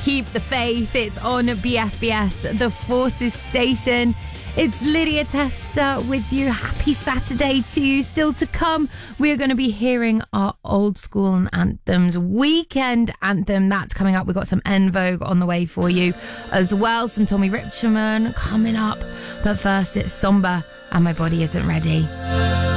keep the faith. It's on BFBS, the Forces station. It's Lydia Tester with you. Happy Saturday to you. Still to come, we're going to be hearing our old school anthems. Weekend anthem, that's coming up. We've got some En Vogue on the way for you as well. Some Tommy Richman coming up. But first, it's Somber and My Body Isn't Ready.